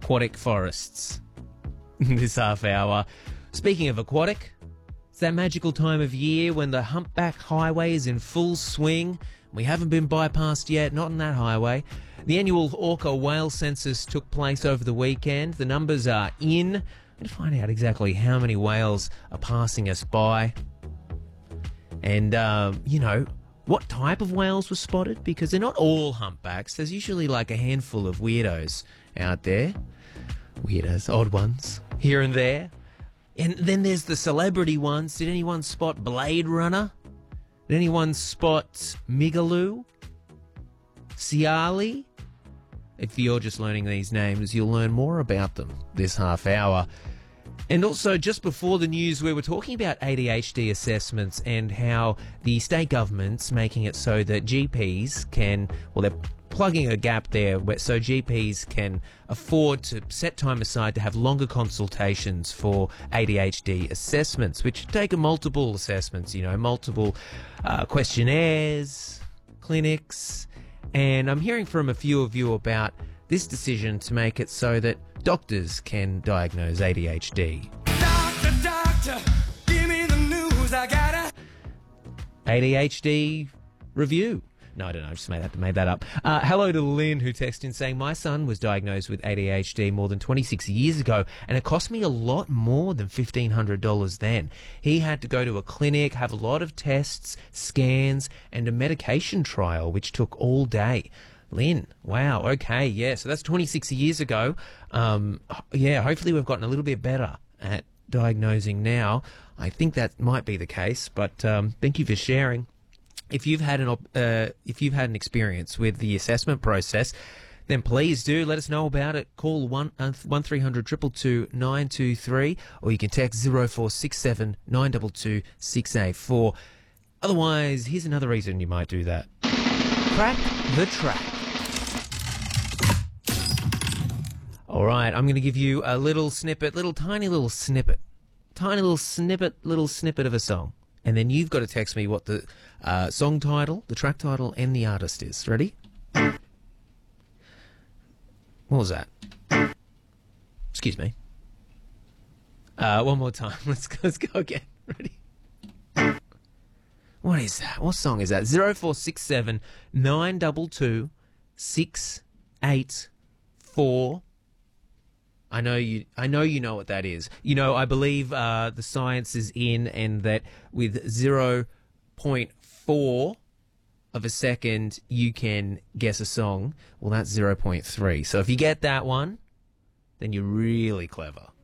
aquatic forests this half hour. Speaking of aquatic, it's that magical time of year when the humpback highway is in full swing. We haven't been bypassed yet, not on that highway. The annual orca whale census took place over the weekend. The numbers are in. I'm going to find out exactly how many whales are passing us by. And, what type of whales were spotted? Because they're not all humpbacks. There's usually like a handful of weirdos out there. Weirdos, odd ones, here and there. And then there's the celebrity ones. Did anyone spot Blade Runner? Did anyone spot Migaloo? Ciali? If you're just learning these names, you'll learn more about them this half hour. And also, just before the news, we were talking about ADHD assessments and how the state government's making it so that GPs can, they're plugging a gap there so GPs can afford to set time aside to have longer consultations for ADHD assessments, which take multiple assessments, multiple questionnaires, clinics. And I'm hearing from a few of you about this decision to make it so that doctors can diagnose ADHD. Doctor, give me the news, I gotta... ADHD review. No, I don't know, I just made that up. Hello to Lynn, who texted in saying, my son was diagnosed with ADHD more than 26 years ago, and it cost me a lot more than $1,500 then. He had to go to a clinic, have a lot of tests, scans, and a medication trial, which took all day. Lynn, wow, okay, yeah, so that's 26 years ago. Hopefully we've gotten a little bit better at diagnosing now. I think that might be the case, but thank you for sharing. If you've had an experience with the assessment process, then please do let us know about it. Call 1300 222 923, or you can text 0467 922 684. Otherwise, here's another reason you might do that. Crack the track. All right, I'm going to give you a little snippet of a song. And then you've got to text me what the song title, the track title, and the artist is. Ready? What was that? Excuse me. One more time. Let's go again. Ready? What is that? What song is that? 0467 922 684. I know you know what that is. I believe the science is in, and that with 0.4 of a second you can guess a song. Well, that's 0.3. So if you get that one, then you're really clever.